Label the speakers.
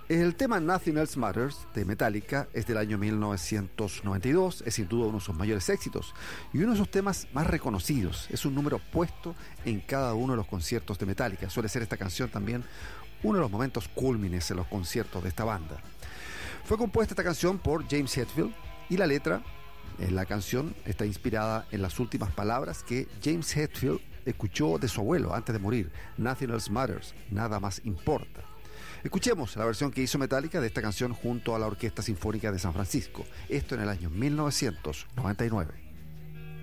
Speaker 1: El tema Nothing Else Matters de Metallica es del año 1992, es sin duda uno de sus mayores éxitos y uno de sus temas más reconocidos. Es un número puesto en cada uno de los conciertos de Metallica. Suele ser esta canción también uno de los momentos cúlmines en los conciertos de esta banda. Fue compuesta esta canción por James Hetfield y la letra en la canción está inspirada en las últimas palabras que James Hetfield escuchó de su abuelo antes de morir. Nothing else matters, nada más importa. Escuchemos la versión que hizo Metallica de esta canción junto a la Orquesta Sinfónica de San Francisco. Esto en el año 1999.